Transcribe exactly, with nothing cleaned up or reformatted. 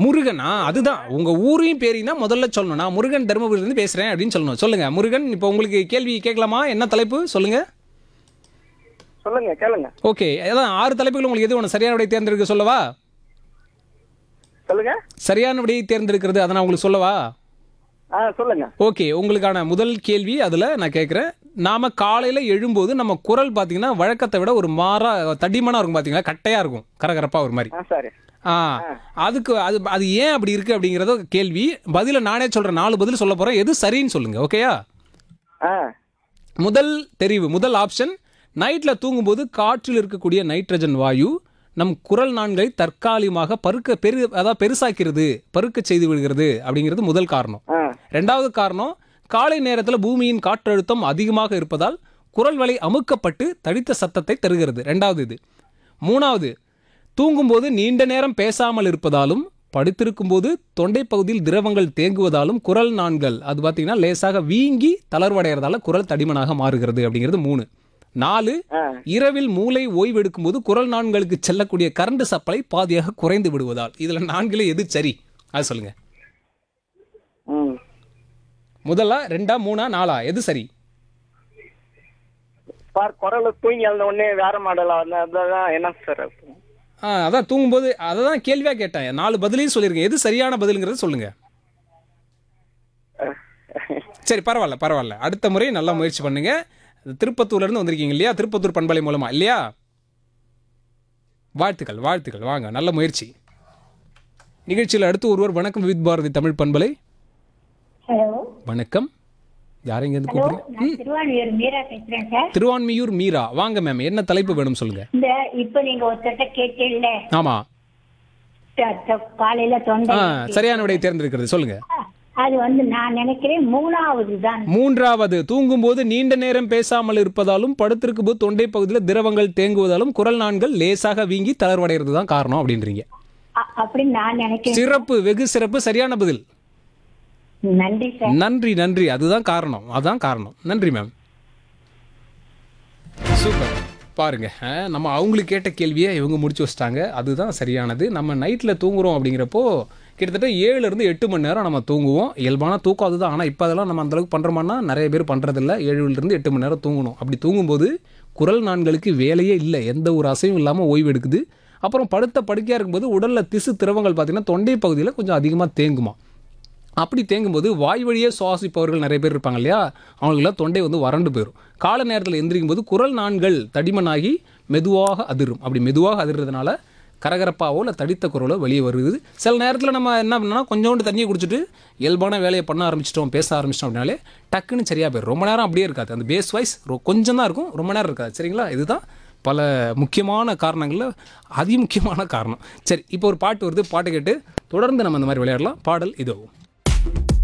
முருகனா? அதுதான் உங்கள் ஊரையும் பேரையும் தான் முதல்ல சொல்லணும். நான் முருகன் தருமபுரியிலேருந்து பேசுகிறேன் அப்படின்னு சொல்லணும். சொல்லுங்கள் முருகன், இப்போ உங்களுக்கு கேள்வி கேட்கலாமா? என்ன தலைப்பு சொல்லுங்கள். சொல்லுங்க, கேளுங்க. ஓகே, அதான் ஆறு தலைப்புகள். உங்களுக்கு எது ஒன்று சரியான விடையை தேர்ந்தெடுக்க சொல்லவா? சொல்லுங்க. சரியான விடையை தேர்ந்தெடுக்கிறது அதை நான் உங்களுக்கு சொல்லவா? ஆ சொல்லுங்க. ஓகே, உங்களுக்கான முதல் கேள்வி அதில் நான் கேட்குறேன். நாம் காலையில் எழும்போது நம்ம குரல் பார்த்தீங்கன்னா வழக்கத்தை விட ஒரு மாறா தடிமனாக இருக்கும், பார்த்தீங்களா? கட்டையாக இருக்கும், கரகரப்பாக ஒரு மாதிரி. ஆ சரி. ஆ அதுக்கு அது அது ஏன் அப்படி இருக்குது அப்படிங்கிறத கேள்வி. பதிலை நானே சொல்கிறேன், நாலு பதில் சொல்ல போகிறேன். எது சரின்னு சொல்லுங்கள். ஓகேயா? ஆ முதல் தெரிவு, முதல் ஆப்ஷன், நைட்டில் தூங்கும்போது காற்றில் இருக்கக்கூடிய நைட்ரஜன் வாயு நம் குரல் நான்களை தற்காலிகமாக பருக்க பெரு அதாவது பெருசாக்கிறது, பருக்க செய்து விடுகிறது அப்படிங்கிறது முதல் காரணம். ஆ ரெண்டாவது காரணம், காலை நேரத்தில் பூமியின் காற்றழுத்தம் அதிகமாக இருப்பதால் குரல் வலை அமுக்கப்பட்டு தடித்த சத்தத்தை தருகிறது. ரெண்டாவது இது. மூணாவது, தூங்கும்போது நீண்ட நேரம் பேசாமல் இருப்பதாலும் படுத்திருக்கும் போது தொண்டை பகுதியில் திரவங்கள் தேங்குவதாலும் குரல் நான்கள் அது பார்த்தீங்கன்னா லேசாக வீங்கி தளர்வடைகிறதால குரல் தடிமனாக மாறுகிறது அப்படிங்கிறது மூணு. நாலு, இரவில் மூளை ஓய்வெடுக்கும் போது குரல் நான்களுக்கு செல்லக்கூடிய கரண்ட் சப்ளை பாதியாக குறைந்து விடுவதால். இதுல நான்களே எது சரி அது சொல்லுங்க. ம் முதல்ல ரெண்டா மூணா நாலா எது சரி? பார், குரல் தூங்கி எழுந்த உடனே வேற மாடலா வந்து அதான் என்ன சார்? ஆ அதான் தூங்கும்போது அதை தான் கேள்வியாக கேட்டேன். நாலு பதிலையும் சொல்லியிருக்கேன். எது சரியான பதிலுங்கிறது சொல்லுங்க. சரி, பரவாயில்ல பரவாயில்ல அடுத்த முறை நல்லா முயற்சி பண்ணுங்க. திருப்பத்தூர்ல இருந்து வந்திருக்கீங்க இல்லையா? திருப்பத்தூர் பண்பலை மூலமா இல்லையா? வாழ்த்துக்கள் வாழ்த்துக்கள், வாங்க, நல்ல முயற்சி. நிகழ்ச்சியில் அடுத்து ஒருவர். வணக்கம் வித் பாரதி தமிழ் பண்பலை. ஹலோ வணக்கம், யாரைங்க இருந்து ஹலோ, கூப்பிடுறீங்க? நான் திருவான்மியூர் மீரா பேசுறேன் சார். திருவான்மியூர் மீரா, வாங்க மேம், என்ன தலைப்பு வேணும் சொல்லுங்க. இந்த இப்ப நீங்க ஒருத்தட்ட கேட்டீங்கல்ல, ஆமா, த- த- காலையில தொண்டை ஆ சரியான விடையை தேர்ந்தெடுக்கிறது சொல்லுங்க. அது வந்து நான் நினைக்கிறேன் மூணாவது தான். மூன்றாவது, தூங்கும்போது நீண்ட நேரம் பேசாமல் இருப்பதாலும் படுத்திருக்கும் போது தொண்டை பகுதியில் திரவங்கள் தேங்குவதாலும் குரல் நான்கள் லேசாக வீங்கி தளர்வடைகிறது தான் காரணம் அப்படின்றீங்க. அ- அப்படின்னு நான் நினைக்கிறேன். சிறப்பு, வெகு சிறப்பு, சரியான பதில். நன்றி சார். நன்றி நன்றி, அதுதான் காரணம், அதான் காரணம். நன்றி மேம், சூப்பர். பாருங்க, அஹ், நம்ம அவங்களுக்கு கேட்ட கேள்வியை இவங்க முடிச்சு வச்சிட்டாங்க. அதுதான் சரியானது. நம்ம நைட்டில் தூங்குறோம் அப்படிங்கிறப்போ கிட்டத்தட்ட ஏழுலேருந்து எட்டு மணி நேரம் நம்ம தூங்குவோம். இயல்பான தூக்கம் அதுதான். ஆனால் இப்போ அதெல்லாம் நம்ம அந்தளவுக்கு பண்ணுறோமான்னா நிறைய பேர் பண்ணுறதில்ல. ஏழுலேருந்து எட்டு மணி நேரம் தூங்கணும். அப்படி தூங்கும்போது குரல் நான்களுக்கு வேலையே இல்லை, எந்த ஒரு அசைவும் இல்லாமல் ஓய்வு எடுக்குது. அப்புறம் படுத்த படுக்கையாக இருக்கும்போது உடலில் திசு திரவங்கள் பார்த்திங்கன்னா தொண்டை பகுதியில் கொஞ்சம் அதிகமாக தேங்குமா. அப்படி தேங்கும்போது வாய் வழியே சுவாசிப்பவர்கள் நிறைய பேர் இருப்பாங்க இல்லையா, அவங்களுக்குலாம் தொண்டை வந்து வறண்டு போயிடும். காலை நேரத்தில் எந்திரிக்கும் போது குரல் நான்கள் தடிமனாகி மெதுவாக அதிரும். அப்படி மெதுவாக அதிர்றதுனால கரகரப்பாவோ இல்லை தடித்த குரலோ வெளியே வருது. சில நேரத்தில் நம்ம என்ன பண்ணோம்னா கொஞ்சோண்டு தண்ணியை குடிச்சிட்டு இயல்பான வேலையை பண்ண ஆரம்பிச்சிட்டோம், பேச ஆரம்பிச்சிட்டோம் அப்படின்னாலே டக்குன்னு சரியாக போயிடும். ரொம்ப நேரம் அப்படியே இருக்காது, அந்த பேஸ் வாய்ஸ் கொஞ்சம் தான் இருக்கும், ரொம்ப நேரம் இருக்காது. சரிங்களா? இதுதான் பல முக்கியமான காரணங்களில் அதிமுக்கியமான காரணம். சரி, இப்போ ஒரு பாட்டு வருது, பாட்டு கேட்டு தொடர்ந்து நம்ம இந்த மாதிரி விளையாடலாம். பாடல் இதோ.